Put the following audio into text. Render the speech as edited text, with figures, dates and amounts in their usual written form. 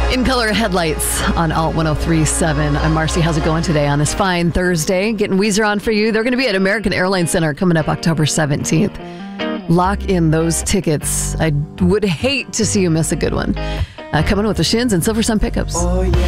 In Color Headlights on Alt 103.7. I'm Marcy. How's it going today on this fine Thursday? Getting Weezer on for you. They're going to be at American Airlines Center coming up October 17th. Lock in those tickets. I would hate to see you miss a good one. Coming with the Shins and Silver Sun Pickups. Oh, yeah.